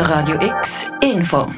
Radio X Info.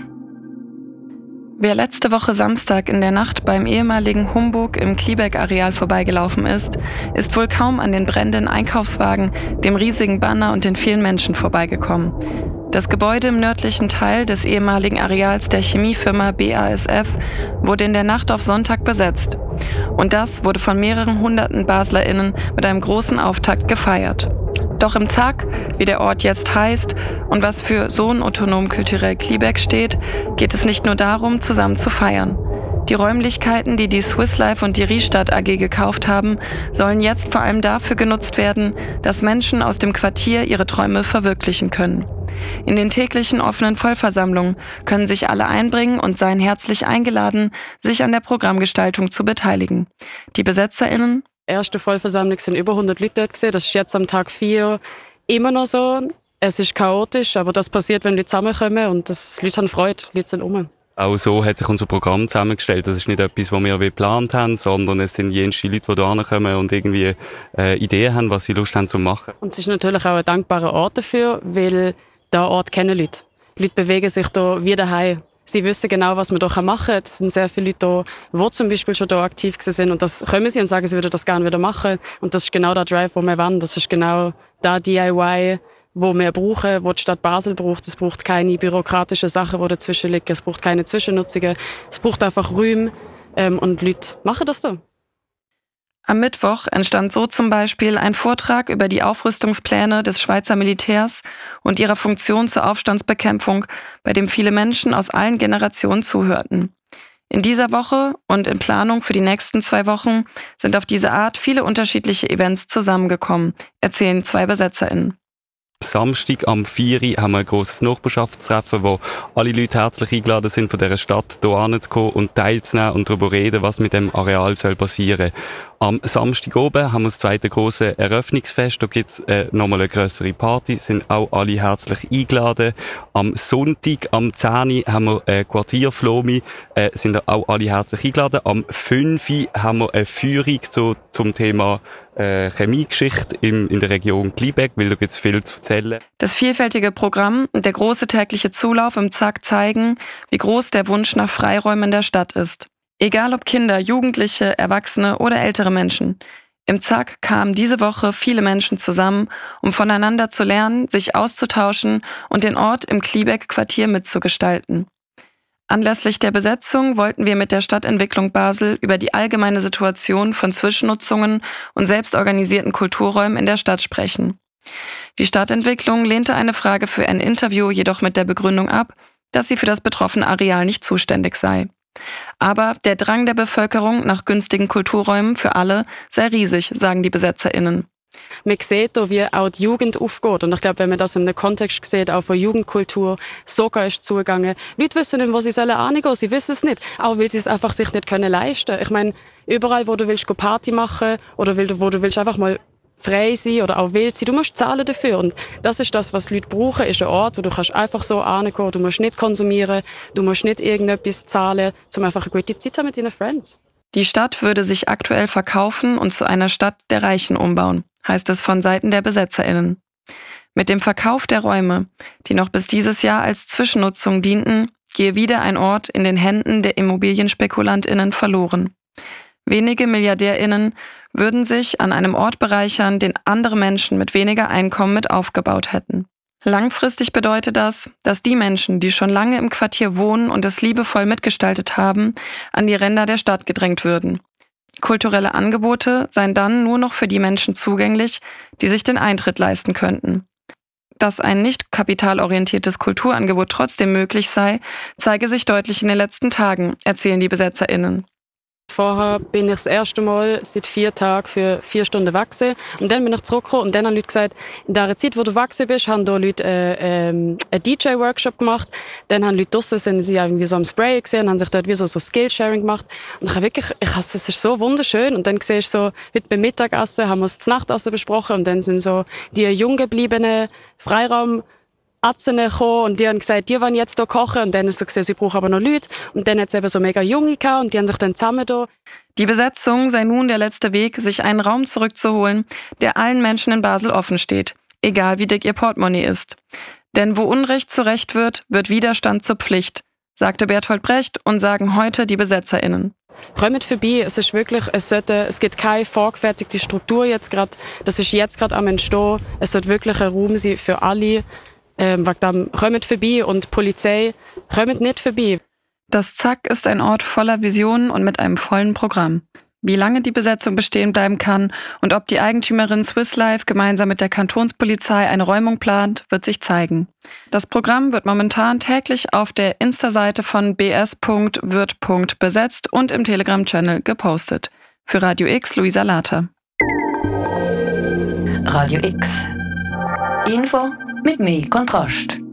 Wer letzte Woche Samstag in der Nacht beim ehemaligen Humburg im Kliebeck-Areal vorbeigelaufen ist wohl kaum an den brennenden Einkaufswagen, dem riesigen Banner und den vielen Menschen vorbeigekommen. Das Gebäude im nördlichen Teil des ehemaligen Areals der Chemiefirma BASF wurde in der Nacht auf Sonntag besetzt. Und das wurde von mehreren hunderten BaslerInnen mit einem großen Auftakt gefeiert. Doch im ZAK, wie der Ort jetzt heißt und was für Sohnautonom kulturell Kliebeck steht, geht es nicht nur darum, zusammen zu feiern. Die Räumlichkeiten, die die Swiss Life und die Riestadt AG gekauft haben, sollen jetzt vor allem dafür genutzt werden, dass Menschen aus dem Quartier ihre Träume verwirklichen können. In den täglichen offenen Vollversammlungen können sich alle einbringen und seien herzlich eingeladen, sich an der Programmgestaltung zu beteiligen. Die BesetzerInnen: Erste Vollversammlung sind über 100 Leute dort gewesen. Das ist jetzt am Tag 4 immer noch so. Es ist chaotisch, aber das passiert, wenn Leute zusammenkommen und die Leute haben Freude, die Leute sind rum. Auch so hat sich unser Programm zusammengestellt. Das ist nicht etwas, was wir geplant haben, sondern es sind jenste Leute, die hierher kommen und irgendwie Ideen haben, was sie Lust haben zu machen. Und es ist natürlich auch ein dankbarer Ort dafür, weil der Ort kennen Leute. Leute bewegen sich hier wie daheim. Sie wissen genau, was man hier machen kann. Es sind sehr viele Leute hier, die zum Beispiel schon hier aktiv sind. Und das kommen sie und sagen, sie würden das gerne wieder machen. Und das ist genau der Drive, den wir wollen. Das ist genau der DIY, wo wir brauchen, wo die Stadt Basel braucht. Es braucht keine bürokratischen Sachen, die dazwischen liegen. Es braucht keine Zwischennutzungen. Es braucht einfach Räume. Und Leute machen das da. Am Mittwoch entstand so zum Beispiel ein Vortrag über die Aufrüstungspläne des Schweizer Militärs und ihrer Funktion zur Aufstandsbekämpfung, bei dem viele Menschen aus allen Generationen zuhörten. In dieser Woche und in Planung für die nächsten 2 Wochen sind auf diese Art viele unterschiedliche Events zusammengekommen, erzählen 2 BesetzerInnen. Samstag am 4 Uhr haben wir ein grosses Nachbarschaftstreffen, wo alle Leute herzlich eingeladen sind, von dieser Stadt hier hinzukommen und teilzunehmen und darüber reden, was mit dem Areal soll passieren. Am Samstag oben haben wir das zweite grosse Eröffnungsfest. Da gibt's nochmal eine grössere Party, sind auch alle herzlich eingeladen. Am Sonntag, am 10 Uhr, haben wir Quartierflomi, sind auch alle herzlich eingeladen. Am 5 Uhr haben wir eine Führung zum Thema Chemiegeschichte in der Region Kliebeck, weil da gibt's viel zu erzählen. Das vielfältige Programm und der große tägliche Zulauf im ZAK zeigen, wie groß der Wunsch nach Freiräumen in der Stadt ist. Egal ob Kinder, Jugendliche, Erwachsene oder ältere Menschen. Im ZAK kamen diese Woche viele Menschen zusammen, um voneinander zu lernen, sich auszutauschen und den Ort im Kliebeck-Quartier mitzugestalten. Anlässlich der Besetzung wollten wir mit der Stadtentwicklung Basel über die allgemeine Situation von Zwischennutzungen und selbstorganisierten Kulturräumen in der Stadt sprechen. Die Stadtentwicklung lehnte eine Frage für ein Interview jedoch mit der Begründung ab, dass sie für das betroffene Areal nicht zuständig sei. Aber der Drang der Bevölkerung nach günstigen Kulturräumen für alle sei riesig, sagen die BesetzerInnen. Man sieht hier, wie auch die Jugend aufgeht. Und ich glaube, wenn man das in einem Kontext sieht, auch von Jugendkultur, sogar ist zugegangen. Leute wissen nicht, wo sie hingehen sollen. Sie wissen es nicht. Auch weil sie es einfach sich nicht leisten können. Ich meine, überall, wo du willst Party machen oder wo du willst einfach mal frei sein oder auch wild sein, du musst zahlen dafür. Und das ist das, was Leute brauchen, ist ein Ort, wo du kannst einfach so hingehen. Du musst nicht konsumieren, du musst nicht irgendetwas zahlen, um einfach eine gute Zeit haben mit deinen Friends. Die Stadt würde sich aktuell verkaufen und zu einer Stadt der Reichen umbauen, heißt es von Seiten der BesetzerInnen. Mit dem Verkauf der Räume, die noch bis dieses Jahr als Zwischennutzung dienten, gehe wieder ein Ort in den Händen der ImmobilienspekulantInnen verloren. Wenige MilliardärInnen würden sich an einem Ort bereichern, den andere Menschen mit weniger Einkommen mit aufgebaut hätten. Langfristig bedeutet das, dass die Menschen, die schon lange im Quartier wohnen und es liebevoll mitgestaltet haben, an die Ränder der Stadt gedrängt würden. Kulturelle Angebote seien dann nur noch für die Menschen zugänglich, die sich den Eintritt leisten könnten. Dass ein nicht kapitalorientiertes Kulturangebot trotzdem möglich sei, zeige sich deutlich in den letzten Tagen, erzählen die BesetzerInnen. Vorher bin ich das erste Mal seit 4 Tagen für 4 Stunden weg gewesen. Und dann bin ich zurückgekommen und dann haben Leute gesagt, in der Zeit, wo du weg bist, haben da Leute einen DJ-Workshop gemacht. Dann haben Leute draussen, sind sie irgendwie so am Spray gesehen, haben sich dort wie so Skillsharing gemacht. Und es ist so wunderschön. Und dann siehst du so, heute beim Mittagessen haben wir das Nachtessen besprochen und dann sind so die jung gebliebenen Freiraum Atzen gekommen und die haben gesagt, die wollen jetzt hier kochen. Und dann ist so gesehen, sie brauchen aber noch Leute. Und dann hat es eben so mega Junge gehabt und die haben sich dann zusammen da. Die Besetzung sei nun der letzte Weg, sich einen Raum zurückzuholen, der allen Menschen in Basel offen steht, egal wie dick ihr Portemonnaie ist. Denn wo Unrecht zu Recht wird, wird Widerstand zur Pflicht, sagte Bertolt Brecht und sagen heute die BesetzerInnen. Räumt vorbei, es ist wirklich, es gibt keine vorgefertigte Struktur jetzt gerade, das ist jetzt gerade am Entstehen, es sollte wirklich ein Raum sein für alle, räumt vorbei und die Polizei räumt nicht vorbei. Das Zack ist ein Ort voller Visionen und mit einem vollen Programm. Wie lange die Besetzung bestehen bleiben kann und ob die Eigentümerin Swiss Life gemeinsam mit der Kantonspolizei eine Räumung plant, wird sich zeigen. Das Programm wird momentan täglich auf der Insta-Seite von bs.wird.besetzt und im Telegram-Channel gepostet. Für Radio X, Luisa Later. Radio X. Info mit mehr Kontrast.